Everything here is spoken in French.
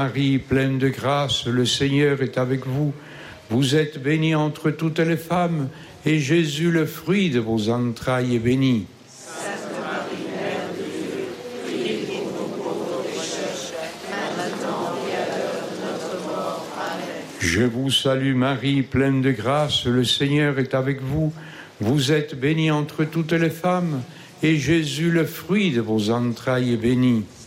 Marie, pleine de grâce, le Seigneur est avec vous. Vous êtes bénie entre toutes les femmes, et Jésus, le fruit de vos entrailles, est béni. Sainte Marie, Mère de Dieu, priez pour nous pauvres pécheurs, maintenant et à l'heure de notre mort. Amen. Je vous salue Marie, pleine de grâce, le Seigneur est avec vous. Vous êtes bénie entre toutes les femmes, et Jésus, le fruit de vos entrailles, est béni.